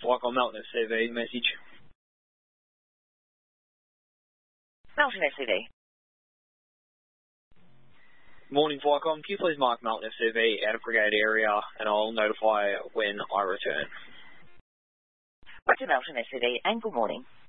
Like on Melton SCV message. Melton SCV. Morning, Vicom. Can you please mark Melton SCV out of brigade area and I'll notify when I return. Roger, Melton SCV, and good morning.